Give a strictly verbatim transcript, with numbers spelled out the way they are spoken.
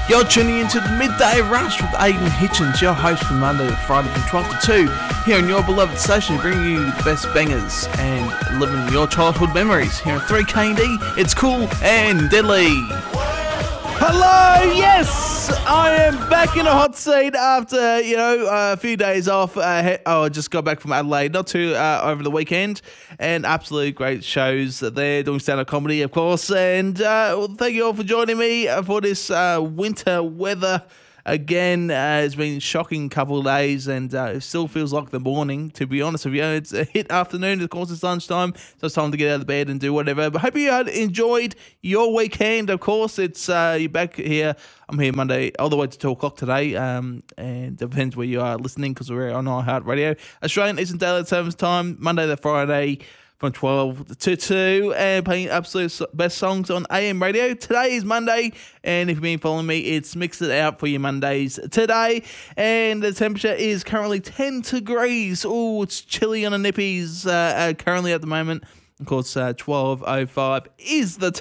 You're tuning into the Midday Rush with Aidan Hitchens, your host from Monday to Friday from twelve to two, here on your beloved station, bringing you the best bangers and living your childhood memories. Here on three K D, it's cool and deadly. Hello, yes, I am back in a hot seat after, you know, a few days off. Uh, he- oh, I just got back from Adelaide, not too uh, over the weekend, and absolutely great shows there, doing stand-up comedy, of course, and uh, well, thank you all for joining me for this uh, winter weather. Again, uh, it's been a shocking couple of days, and uh, it still feels like the morning, to be honest with you. It's a hit afternoon, of course, it's lunchtime, so it's time to get out of bed and do whatever. But hope you had enjoyed your weekend, of course. It's uh, you're back here. I'm here Monday all the way to two o'clock today, um, and it depends where you are listening, because we're on iHeartRadio. Australian Eastern Daylight Savings Time, Monday to Friday, from twelve to two, and playing absolute best songs on A M radio. Today is Monday, and if you've been following me, it's Mixed It Out for your Mondays today, and the temperature is currently ten degrees. Oh, it's chilly on the nippies uh, uh, currently at the moment. Of course, uh, twelve oh five is the